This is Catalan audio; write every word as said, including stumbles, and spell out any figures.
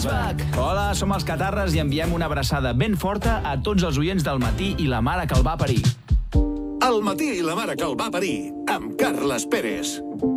Flashback. Hola, som els Catarres i enviem una abraçada ben forta a tots els oients del Matí i la mare que el va parir. El Matí i la mare que el va parir, amb Carles Pérez.